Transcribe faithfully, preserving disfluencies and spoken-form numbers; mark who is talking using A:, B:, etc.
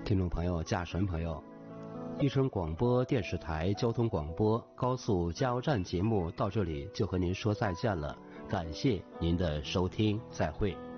A: 听众朋友、驾驶员朋友，伊春广播电视台交通广播高速加油站节目到这里就和您说再见了，感谢您的收听，再会。